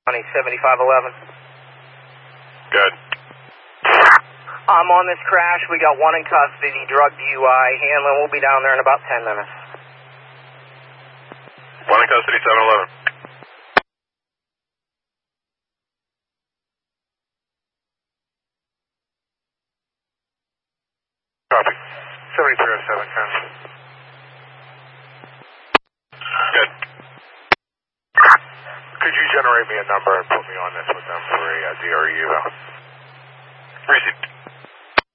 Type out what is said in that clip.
7511. Good. I'm on this crash. We got one in custody, drug DUI. Handling will be down there in about 10 minutes. One in custody, 711. Copy. 7307, Ken. Good. Could you generate me a number and put me on this with them for a DRE eval?